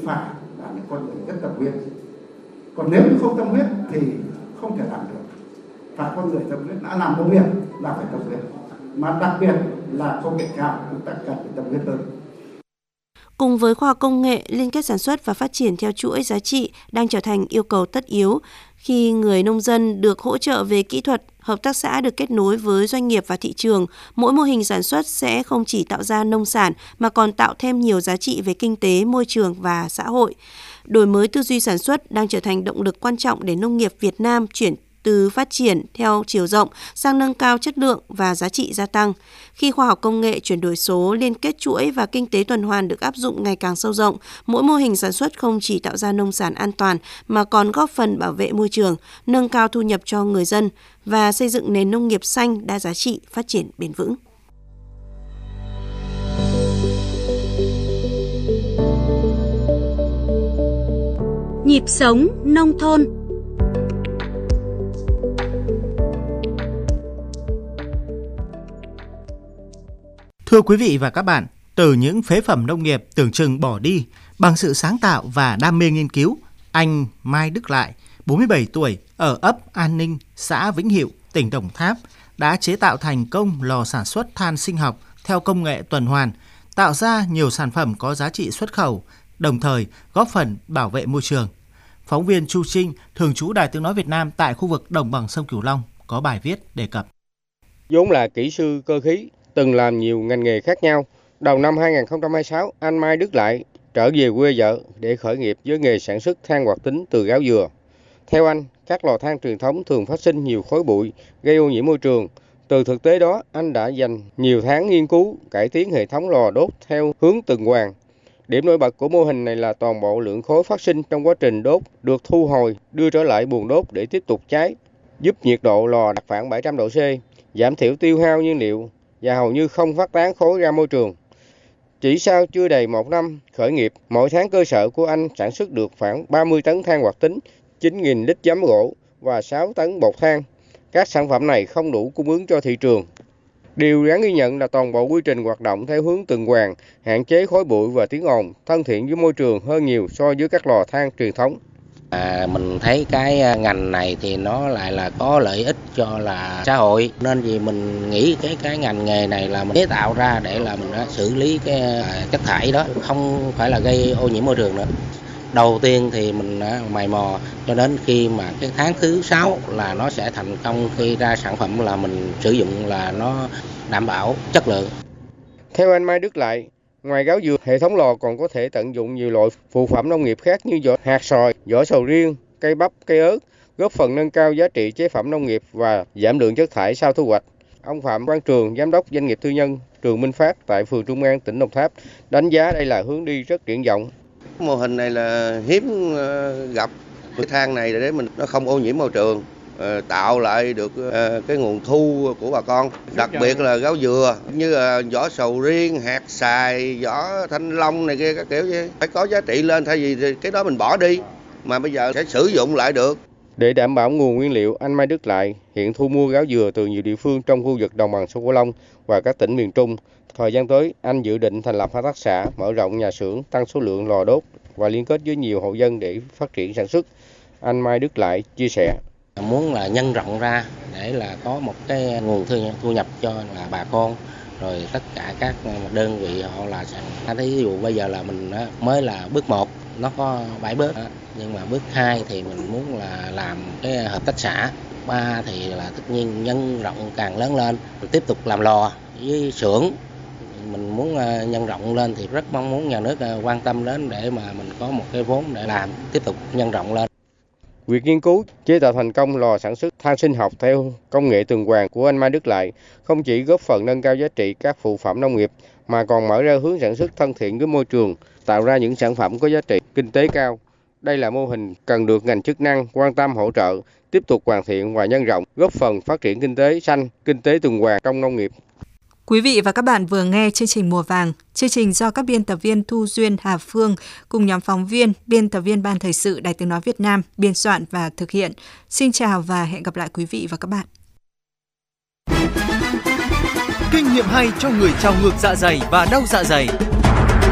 phải là những con người rất tâm huyết. Còn nếu như không tâm huyết thì không thể làm được. Phải con người tâm huyết, đã làm công nghiệp là phải tâm huyết. Mà đặc biệt là công nghệ cao, chúng ta cần phải tâm huyết hơn. Cùng với khoa học công nghệ, liên kết sản xuất và phát triển theo chuỗi giá trị đang trở thành yêu cầu tất yếu. Khi người nông dân được hỗ trợ về kỹ thuật, hợp tác xã được kết nối với doanh nghiệp và thị trường, mỗi mô hình sản xuất sẽ không chỉ tạo ra nông sản mà còn tạo thêm nhiều giá trị về kinh tế, môi trường và xã hội. Đổi mới tư duy sản xuất đang trở thành động lực quan trọng để nông nghiệp Việt Nam chuyển từ phát triển theo chiều rộng sang nâng cao chất lượng và giá trị gia tăng. Khi khoa học công nghệ, chuyển đổi số, liên kết chuỗi và kinh tế tuần hoàn được áp dụng ngày càng sâu rộng, mỗi mô hình sản xuất không chỉ tạo ra nông sản an toàn mà còn góp phần bảo vệ môi trường, nâng cao thu nhập cho người dân và xây dựng nền nông nghiệp xanh đa giá trị, phát triển bền vững. Nhịp sống nông thôn. Thưa quý vị và các bạn, từ những phế phẩm nông nghiệp tưởng chừng bỏ đi, bằng sự sáng tạo và đam mê nghiên cứu, anh Mai Đức Lại, 47 tuổi, ở ấp An Ninh, xã Vĩnh Hiệu, tỉnh Đồng Tháp, đã chế tạo thành công lò sản xuất than sinh học theo công nghệ tuần hoàn, tạo ra nhiều sản phẩm có giá trị xuất khẩu, đồng thời góp phần bảo vệ môi trường. Phóng viên Chu Trinh, thường trú Đài Tiếng nói Việt Nam tại khu vực đồng bằng sông Cửu Long, có bài viết đề cập. Vốn là kỹ sư cơ khí, từng làm nhiều ngành nghề khác nhau. Đầu năm 2026, anh Mai Đức Lại trở về quê vợ để khởi nghiệp với nghề sản xuất than hoạt tính từ gáo dừa. Theo anh, các lò than truyền thống thường phát sinh nhiều khói bụi, gây ô nhiễm môi trường. Từ thực tế đó, anh đã dành nhiều tháng nghiên cứu, cải tiến hệ thống lò đốt theo hướng tuần hoàn. Điểm nổi bật của mô hình này là toàn bộ lượng khói phát sinh trong quá trình đốt được thu hồi, đưa trở lại buồng đốt để tiếp tục cháy, giúp nhiệt độ lò đạt khoảng 700 độ C, giảm thiểu tiêu hao nhiên liệu và hầu như không phát tán khói ra môi trường. Chỉ sau chưa đầy 1 năm khởi nghiệp, mỗi tháng cơ sở của anh sản xuất được khoảng 30 tấn than hoạt tính, 9.000 lít giấm gỗ và 6 tấn bột than. Các sản phẩm này không đủ cung ứng cho thị trường. Điều đáng ghi nhận là toàn bộ quy trình hoạt động theo hướng tuần hoàn, hạn chế khói bụi và tiếng ồn, thân thiện với môi trường hơn nhiều so với các lò than truyền thống. Mình thấy cái ngành này thì nó lại là có lợi ích cho là xã hội, nên vì mình nghĩ cái ngành nghề này là mình chế tạo ra để là mình xử lý cái chất thải đó, không phải là gây ô nhiễm môi trường nữa. Đầu tiên thì mình mày mò cho đến khi mà cái tháng thứ 6 là nó sẽ thành công, khi ra sản phẩm là mình sử dụng là nó đảm bảo chất lượng. Theo anh Mai Đức Lại, ngoài gáo dừa, hệ thống lò còn có thể tận dụng nhiều loại phụ phẩm nông nghiệp khác như vỏ hạt sòi, vỏ sầu riêng, cây bắp, cây ớt, góp phần nâng cao giá trị chế phẩm nông nghiệp và giảm lượng chất thải sau thu hoạch. Ông Phạm Quang Trường, giám đốc doanh nghiệp tư nhân Trường Minh Phát tại phường Trung An, tỉnh Đồng Tháp, đánh giá đây là hướng đi rất triển vọng. Mô hình này là hiếm gặp. Cái than này để nó không ô nhiễm môi trường, tạo lại được cái nguồn thu của bà con, đặc biệt là gáo dừa như vỏ sầu riêng, hạt xài, vỏ thanh long này kia các kiểu, phải có giá trị lên, thay vì cái đó mình bỏ đi mà bây giờ sẽ sử dụng lại được. Để đảm bảo nguồn nguyên liệu, anh Mai Đức Lại hiện thu mua gáo dừa từ nhiều địa phương trong khu vực đồng bằng sông Cửu Long và các tỉnh miền Trung. Thời gian tới, anh dự định thành lập hợp tác xã, mở rộng nhà xưởng, tăng số lượng lò đốt và liên kết với nhiều hộ dân để phát triển sản xuất. Anh Mai Đức Lại chia sẻ. Muốn là nhân rộng ra để là có một cái nguồn thu nhập cho là bà con, rồi tất cả các đơn vị họ là anh thấy ví dụ bây giờ là mình mới là bước 1, nó có 7 bước, nhưng mà bước 2 thì mình muốn là làm cái hợp tác xã, 3 thì là tất nhiên nhân rộng càng lớn lên, mình tiếp tục làm lò với xưởng. Mình muốn nhân rộng lên thì rất mong muốn nhà nước quan tâm đến để mà mình có một cái vốn để làm tiếp tục nhân rộng lên. Việc nghiên cứu chế tạo thành công lò sản xuất than sinh học theo công nghệ tuần hoàn của anh Mai Đức Lại không chỉ góp phần nâng cao giá trị các phụ phẩm nông nghiệp mà còn mở ra hướng sản xuất thân thiện với môi trường, tạo ra những sản phẩm có giá trị kinh tế cao. Đây là mô hình cần được ngành chức năng quan tâm hỗ trợ, tiếp tục hoàn thiện và nhân rộng, góp phần phát triển kinh tế xanh, kinh tế tuần hoàn trong nông nghiệp. Quý vị và các bạn vừa nghe chương trình Mùa Vàng, chương trình do các biên tập viên Thu Duyên, Hà Phương cùng nhóm phóng viên, biên tập viên Ban Thời sự Đài Tiếng nói Việt Nam biên soạn và thực hiện. Xin chào và hẹn gặp lại quý vị và các bạn. Kinh nghiệm hay cho người trào ngược dạ dày và đau dạ dày.